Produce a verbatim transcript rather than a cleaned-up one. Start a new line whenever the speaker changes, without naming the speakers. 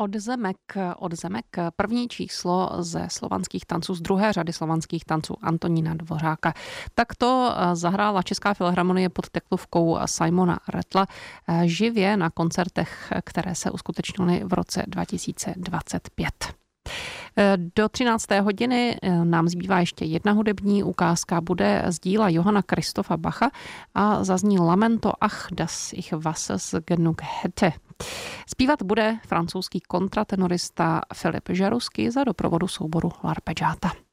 Od zemek, od zemek první číslo ze slovanských tanců, z druhé řady slovanských tanců Antonína Dvořáka. Takto zahrála Česká filharmonie pod teklovkou Simona Rattla živě na koncertech, které se uskutečnily v roce dva tisíce dvacet pět. Do třinácté hodiny nám zbývá ještě jedna hudební ukázka, bude z díla Johanna Christopha Bacha a zazní Lamento Ach, das ich Wassers genug hätte. Zpívat bude francouzský kontratenorista Philippe Jaroussky za doprovodu souboru L'Arpeggiata.